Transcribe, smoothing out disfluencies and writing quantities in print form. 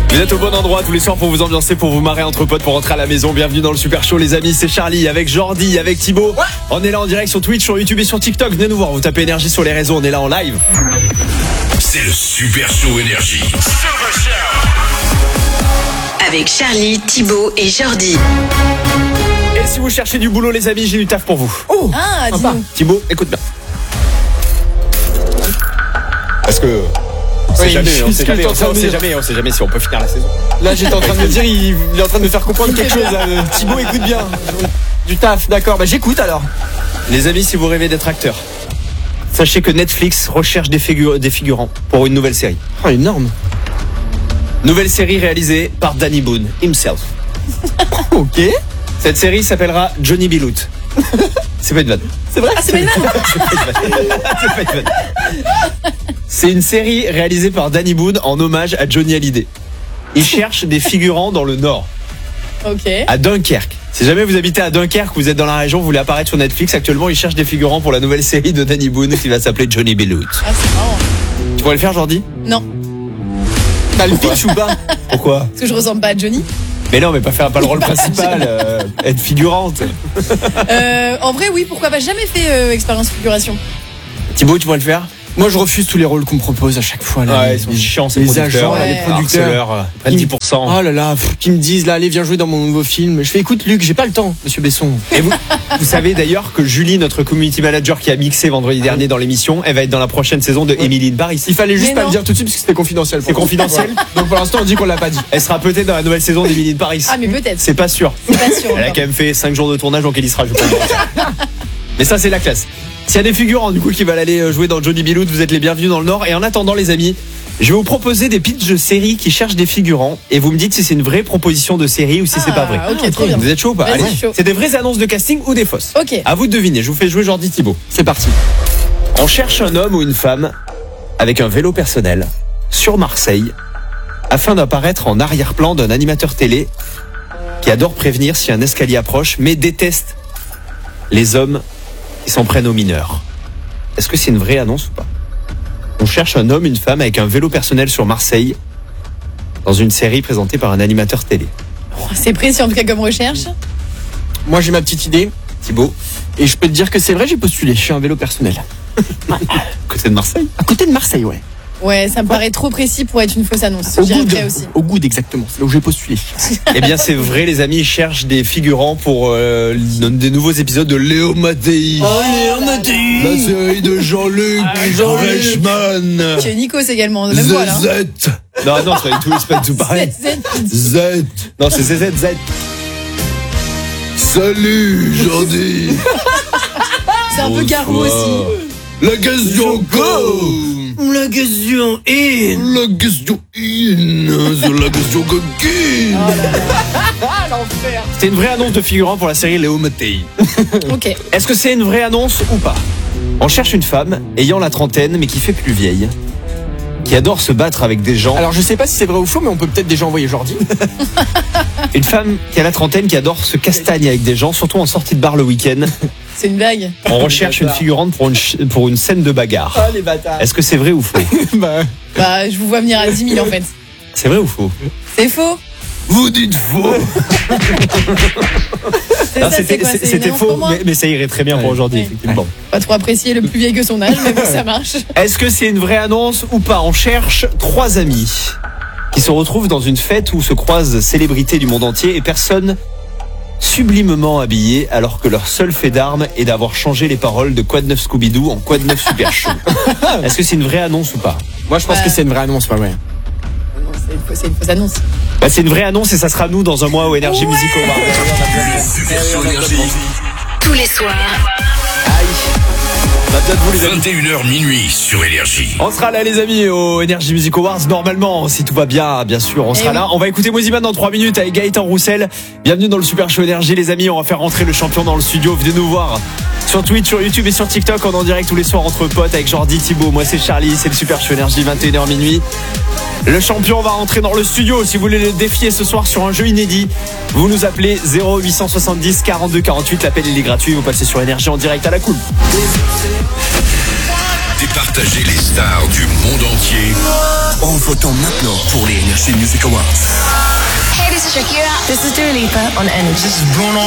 Vous êtes au bon endroit tous les soirs pour vous ambiancer, pour vous marrer entre potes, pour rentrer à la maison. Bienvenue dans le Super Show les amis, c'est Charlie avec Jordi, avec Thibaut. On est là en direct sur Twitch, sur YouTube et sur TikTok. Venez nous voir, vous tapez énergie sur les réseaux, on est là en live. C'est le Super Show énergie. Avec Charlie, Thibaut et Jordi. Et si vous cherchez du boulot les amis, j'ai du taf pour vous. Oh, dis-nous. Thibaut, écoute bien. Parce que on sait jamais si on peut finir la saison. Là, j'étais en train de me dire, il est en train de me faire comprendre quelque chose. Là. Thibaut, écoute bien. Du taf, d'accord. Bah, j'écoute alors. Les amis, si vous rêvez d'être acteur, sachez que Netflix recherche des figurants pour une nouvelle série. Oh, énorme. Nouvelle série réalisée par Danny Boone himself. Ok. Cette série s'appellera Johnny B. Loot. C'est pas une vanne. C'est vrai. C'est pas une vanne. C'est pas une vanne. C'est une série réalisée par Danny Boone en hommage à Johnny Hallyday. Il cherche des figurants dans le Nord, Ok. à Dunkerque. Si jamais vous habitez à Dunkerque, vous êtes dans la région, vous voulez apparaître sur Netflix, actuellement, il cherche des figurants pour la nouvelle série de Danny Boone qui va s'appeler Johnny B. Loot. Ah, c'est marrant. Tu pourrais le faire, Jordi? Non, T'as le pitch ou pas? Pourquoi? parce que je ressemble pas à Johnny. Mais non, mais pas faire pas le rôle principal, être figurante. En vrai, oui, pourquoi pas. Jamais fait expérience figuration. Thibaut, tu pourrais le faire? Moi, je refuse tous les rôles qu'on me propose à chaque fois. Là. Ouais, ils sont chiants, ces les producteurs. agents, là, les Ouais. producteurs. Ils prennent 10%. Oh là là, qui me disent là, allez, viens jouer dans mon nouveau film. Je fais, écoute, Luc, j'ai pas le temps, monsieur Besson. Et vous savez d'ailleurs que Julie, notre community manager qui a mixé vendredi dernier dans l'émission, elle va être dans la prochaine saison de Emily in Paris. Il fallait juste Mais pas non. le dire tout de suite parce que c'était confidentiel. C'est confidentiel. Donc pour l'instant, on dit qu'on l'a pas dit. Elle sera peut-être dans la nouvelle saison d'Emily in Paris. Ah, mais peut-être. C'est pas sûr. C'est pas sûr. Elle a encore. quand même fait 5 jours de tournage, donc elle y sera, je pense. Mais ça, c'est la classe. S'il y a des figurants du coup qui veulent aller jouer dans Johnny B. Loot, vous êtes les bienvenus dans le Nord. Et en attendant, les amis, je vais vous proposer des pitchs de séries qui cherchent des figurants. Et vous me dites si c'est une vraie proposition de série ou si c'est pas vrai. Ok, trop bien. Vous êtes chaud ou pas? Vas-y, Allez. chaud. C'est des vraies annonces de casting ou des fausses? Ok. À vous de deviner. Je vous fais jouer Jordi, Thibaut. C'est parti. On cherche un homme ou une femme avec un vélo personnel sur Marseille afin d'apparaître en arrière-plan d'un animateur télé qui adore prévenir si un escalier approche mais déteste les hommes qui s'en prennent aux mineurs. Est-ce que c'est une vraie annonce ou pas? On cherche un homme, une femme avec un vélo personnel sur Marseille dans une série présentée par un animateur télé. C'est précis en tout cas comme recherche. Moi, j'ai ma petite idée. Thibaut, Et je peux te dire que c'est vrai, j'ai postulé. Je suis un vélo personnel. côté de Marseille. À côté de Marseille, ouais. Ouais, ça me paraît trop précis pour être une fausse annonce. Au J'irais Goud. vrai aussi. Au Goud, exactement. C'est là où j'ai postulé. Eh bien, c'est vrai, les amis, ils cherchent des figurants pour des nouveaux épisodes de Léo Mattei. La série de Jean-Luc Reichmann. Tu es Nikos également, de même voix là. ZZ. Non, c'est pas du tout pareil. Z. Non, c'est ZZ. Salut, Jordi. C'est un peu garou aussi. La question go. La question est... La question in. C'est la question coquine. C'est une vraie annonce de figurant pour la série Léo Mattei. Ok. Est-ce que c'est une vraie annonce ou pas? On cherche une femme ayant la trentaine mais qui fait plus vieille, qui adore se battre avec des gens. Alors, je sais pas si c'est vrai ou faux, mais on peut peut-être déjà envoyer Jordi. Une femme qui a la trentaine qui adore se castagner avec des gens, surtout en sortie de bar le week-end. C'est une blague. On recherche une figurante pour une scène de bagarre. Ah, les bâtards. Est-ce que c'est vrai ou faux? Bah, Bah, je vous vois venir à 10 000 en fait. C'est vrai ou faux? C'est faux. Vous dites faux. C'est Non, ça, c'est quoi? C'est une c'était annonce faux, pour moi mais ça irait très bien pour aujourd'hui, Ouais. effectivement. Pas trop apprécié le plus vieil que son âge, mais bon, ça marche. Est-ce que c'est une vraie annonce ou pas? On cherche 3 amis qui se retrouvent dans une fête où se croisent célébrités du monde entier et personne sublimement habillé alors que leur seul fait d'armes est d'avoir changé les paroles de Quad 9 Scooby-Doo en Quad 9 Super Show. Est-ce que c'est une vraie annonce ou pas? moi, je pense Ouais. que c'est une vraie annonce, ouais. Non, c'est une fausse annonce. Bah, c'est une vraie annonce et ça sera nous dans un mois au Energy Music Awards. Le Super Show énergie. Tous les soirs, Bah, peut-être vous, les amis. 21h minuit sur énergie. On sera là les amis au Energy Music Awards normalement si tout va bien sûr on sera oui. là. On va écouter Moziman dans 3 minutes avec Gaëtan Roussel. Bienvenue dans le Super Show Énergie les amis, on va faire rentrer le champion dans le studio. Venez nous voir sur Twitch, sur YouTube et sur TikTok. On est en direct tous les soirs entre potes avec Jordi, Thibaut. Moi c'est Charlie, c'est le Super Show Énergie 21h minuit. Le champion va rentrer dans le studio. Si vous voulez le défier ce soir sur un jeu inédit, vous nous appelez 0870 42 48. L'appel il est gratuit, vous passez sur Énergie en direct à la cool. départager les stars du monde entier En votant maintenant pour les Energy Music Awards. Hey, this is Shakira. This is Dua Lipa on Energy. This is Bruno